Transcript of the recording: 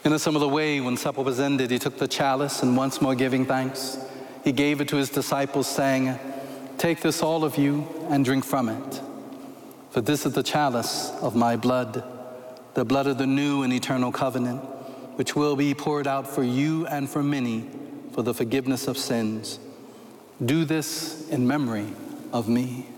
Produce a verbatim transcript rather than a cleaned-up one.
In a similar way, when supper was ended, he took the chalice, and once more giving thanks, he gave it to his disciples, saying, "Take this, all of you, and drink from it. For this is the chalice of my blood, the blood of the new and eternal covenant, which will be poured out for you and for many for the forgiveness of sins. Do this in memory of me."